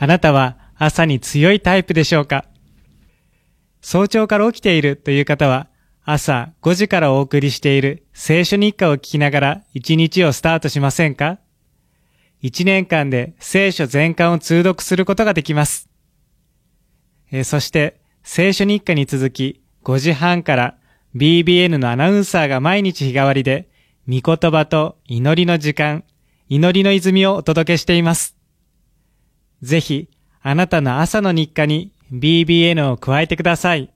あなたは朝に強いタイプでしょうか？早朝から起きているという方は、朝5時からお送りしている聖書日課を聞きながら一日をスタートしませんか？1年間で聖書全巻を通読することができます。そして聖書日課に続き5時半から BBN のアナウンサーが毎日日替わりで御言葉と祈りの時間、祈りの泉をお届けしています。ぜひあなたの朝の日課に BBN を加えてください。